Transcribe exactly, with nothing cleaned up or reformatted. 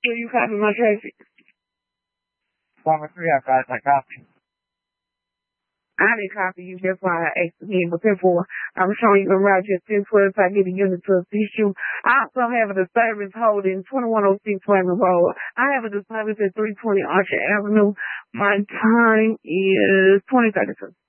Will you copy my traffic? One three, I got I copy. I didn't copy you, that's why I asked again. But therefore, I'm showing you the route just ten twelve if I get a unit to assist you. I also have a disturbance holding twenty-one oh six Raymond Road. I have a disturbance at three twenty Archer Avenue. My time is twenty thirty-two.